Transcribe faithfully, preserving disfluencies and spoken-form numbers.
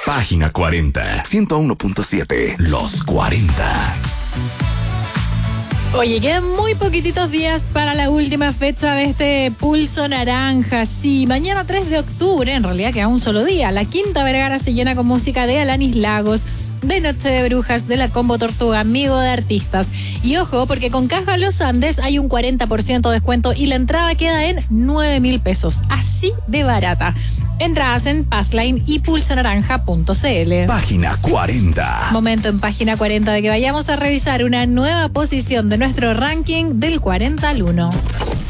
Página cuarenta, ciento uno punto siete, Los cuarenta. Oye, quedan muy poquititos días para la última fecha de este Pulso Naranja. Sí, mañana tres de octubre, en realidad queda un solo día. La Quinta Vergara se llena con música de Alanis Lagos, de Noche de Brujas, de la Combo Tortuga, amigo de artistas. Y ojo, porque con Caja Los Andes hay un cuarenta por ciento de descuento y la entrada queda en nueve mil pesos. Así de barata. Entradas en Passline y pulsonaranja punto cl. Página cuarenta. Momento en Página cuarenta de que vayamos a revisar una nueva posición de nuestro ranking del cuarenta al uno.